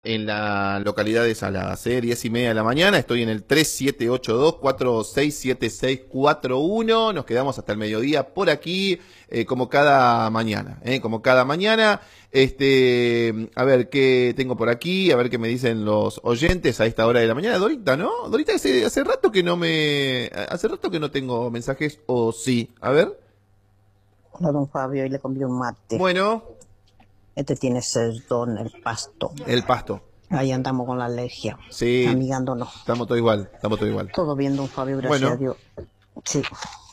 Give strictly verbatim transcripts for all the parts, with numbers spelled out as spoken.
en la localidad de Saladas, ¿eh? diez y media de la mañana, estoy en el tres siete ocho dos, cuatro seis siete seis cuatro uno, nos quedamos hasta el mediodía por aquí, eh, como cada mañana, ¿eh? como cada mañana. Este, a ver qué tengo por aquí, a ver qué me dicen los oyentes a esta hora de la mañana. Dorita, ¿no? Dorita, hace, hace rato que no me, hace rato que no tengo mensajes, o sí, a ver. Hola, don Fabio, hoy le comí un mate. Bueno. Este tiene cerdón, el pasto. El pasto. Ahí andamos con la alergia. Sí. Amigándonos. Estamos todo igual, estamos todo igual. Todo bien, don Fabio, gracias bueno. a Dios. Sí.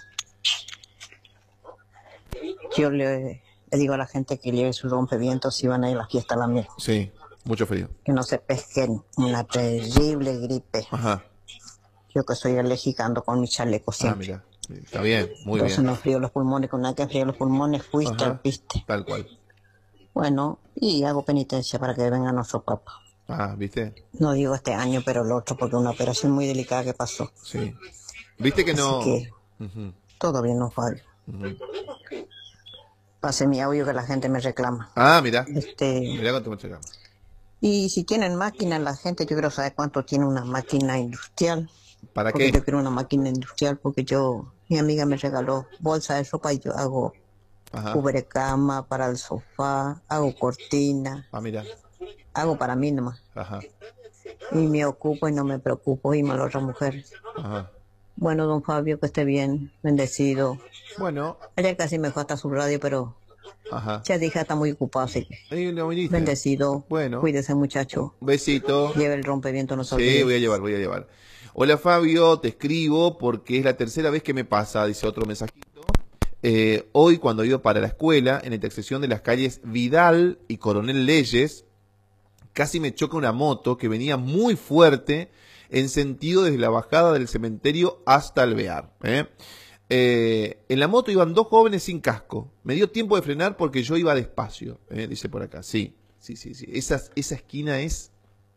Yo le, le digo a la gente que lleve su rompevientos si van a ir a la fiesta a la mía. Sí, mucho frío. Que no se pesquen una terrible gripe. Ajá. Yo que soy alérgica ando con mi chaleco siempre. Ah, mira. Está bien, muy Entonces bien. no frío los pulmones, con nada que frío los pulmones, fuiste al piste. Tal cual. Bueno, y hago penitencia para que venga nuestro papá. Ah, ¿viste? No digo este año, pero el otro, porque una operación muy delicada que pasó. Sí. ¿Viste que Así no? que, uh-huh. Todo bien, no Fabio. Uh-huh. Pase mi audio que la gente me reclama. Ah, mira. Este, mira cuánto me reclama. Y si tienen máquina, la gente, yo quiero saber cuánto tiene una máquina industrial. ¿Para porque qué? Yo quiero una máquina industrial porque yo, mi amiga me regaló bolsa de ropa y yo hago Ajá. cubrecama para el sofá, hago cortina. Ah, mira. Hago para mí nomás. Ajá. Y me ocupo y no me preocupo y mal otra mujer. Ajá. Bueno, don Fabio, que esté bien, bendecido. Bueno. Ayer casi me fue hasta su radio, pero Ajá. ya dije, está muy ocupado, así que Ahí lo viniste. Bendecido. Bueno. Cuídese, muchacho. Un besito. Lleve el rompeviento, no se Sí, olvide. voy a llevar, voy a llevar. Hola Fabio, te escribo porque es la tercera vez que me pasa, dice otro mensajito. Eh, hoy cuando iba para la escuela, en la intersección de las calles Vidal y Coronel Leyes, casi me choca una moto que venía muy fuerte en sentido desde la bajada del cementerio hasta Alvear. ¿eh? Eh, en la moto iban dos jóvenes sin casco. Me dio tiempo de frenar porque yo iba despacio, ¿eh? dice por acá. Sí, sí, sí, sí. Esa, esa esquina es,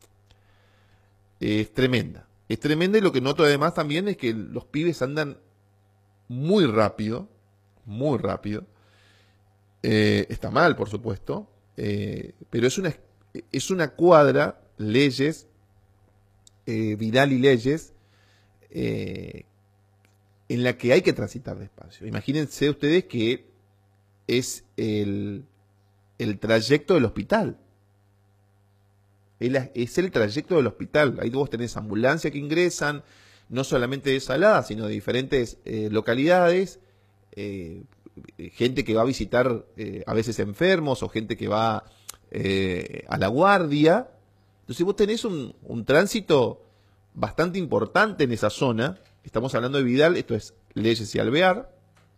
es tremenda. Es tremenda y lo que noto además también es que los pibes andan muy rápido, muy rápido. Eh, está mal, por supuesto, eh, pero es una, es una cuadra, Leyes, eh, Vidal y Leyes, eh, en la que hay que transitar despacio. Imagínense ustedes que es el, el trayecto del hospital. Es el trayecto del hospital. Ahí vos tenés ambulancias que ingresan, no solamente de Saladas, sino de diferentes eh, localidades, eh, gente que va a visitar eh, a veces enfermos o gente que va eh, a la guardia. Entonces vos tenés un, un tránsito bastante importante en esa zona. Estamos hablando de Vidal, esto es Leyes y Alvear.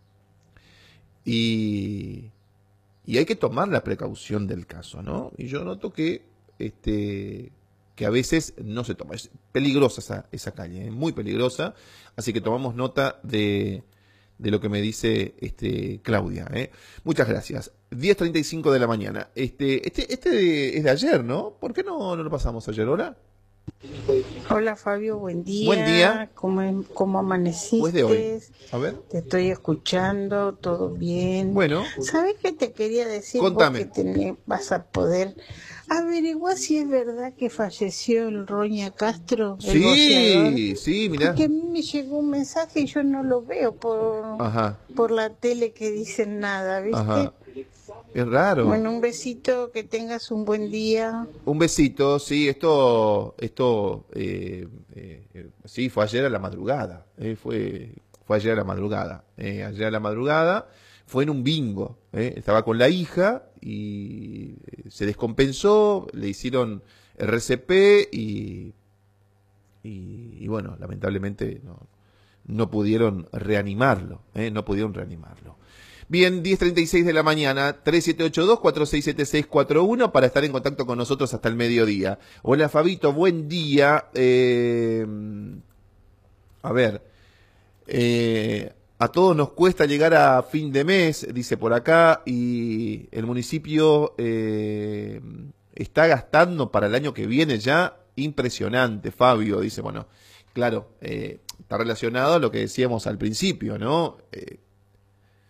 Y, y hay que tomar la precaución del caso, ¿no? Y yo noto que Este, que a veces no se toma. Es peligrosa esa, esa calle, ¿eh? Muy peligrosa, así que tomamos nota de, de lo que me dice este, Claudia. ¿eh? Muchas gracias. diez treinta y cinco de la mañana. Este, este, este es de ayer, ¿no? ¿Por qué no, no lo pasamos ayer, ahora? Hola Fabio, buen día. Buen día. ¿Cómo, cómo amaneciste? Pues de hoy. A ver. Te estoy escuchando, todo bien. Bueno. ¿Sabes qué te quería decir? Contame. Porque te, vas a poder averiguar si es verdad que falleció el Roña Castro. El sí, boxeador. sí, mirá. Porque a mí me llegó un mensaje y yo no lo veo por, Ajá. por la tele que dicen nada, ¿viste? Ajá. Es raro. Bueno, un besito, que tengas un buen día. Un besito, sí, esto, esto, eh, eh, sí, fue ayer a la madrugada, eh, fue, fue ayer a la madrugada, eh, ayer a la madrugada, fue en un bingo, eh, estaba con la hija y se descompensó, le hicieron R C P y, y, y bueno, lamentablemente no, no pudieron reanimarlo, eh, no pudieron reanimarlo. Bien, diez treinta y seis de la mañana, tres siete ocho dos, cuatro seis siete seis cuatro uno para estar en contacto con nosotros hasta el mediodía. Hola Fabito, buen día. Eh, a ver, eh, a todos nos cuesta llegar a fin de mes, dice por acá, y el municipio eh, está gastando para el año que viene ya, impresionante, Fabio, dice, bueno, claro, eh, está relacionado a lo que decíamos al principio, ¿no? Eh,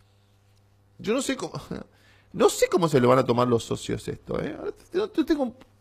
Yo no sé cómo, no sé cómo se lo van a tomar los socios esto, ¿eh? Ahora tengo